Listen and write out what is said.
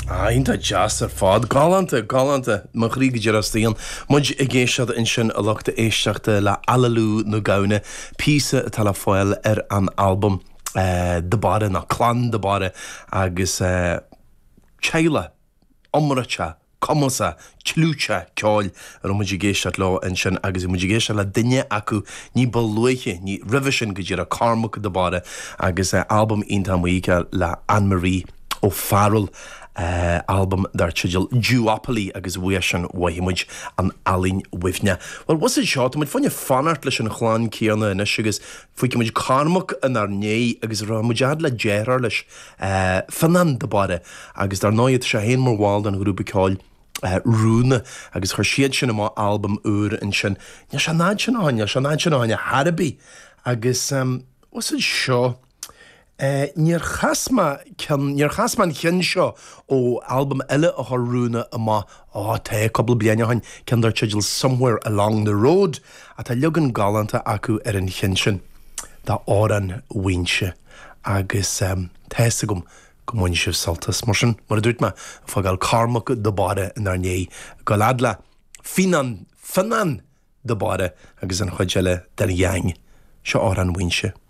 Ainta jazz fád galanta mar chríige dearastíon muid I ggéisiad in sin a luchta éisteachta le alalú nó gabhna písa tal foiil an album de bare na clan de bare agus teile omrate Comasa, Clúcha, Ceáil muid géisiad lá in sin agus muid géisiad le duine acu ní bolluiche ní rivision go dtíar a Cormac de bare agus album ionta muoige le Anne-Marie O'Farrell album dar tsigil Duopoly agus bhuisin wahimuid an Alín Wifne. Well, was it shot? Muid fanne fanart leis an chláán cíanna inis agus fuici muid Cormac an ar né agus ra muidead le déar leis fanan de bare agus dar náiad se héon mar bháil an grúpa ceáil Rúna agus chuir siad sin má album úr in sin. Ne se náid sin áine Harabí agus was it seo? Níor chasma chin seo ó album eile a Rúna ama tá couple bliana hain cin dar tsigil Somewhere Along the Road a tá legan galanta acu an chin sin dá áran winse agus teiste gom muin sibh saltas mar sin mar dúirt me fágáil Cormac de bare in ar né go ladla fanan de bare agus an chuideile den dheang seo áran winse.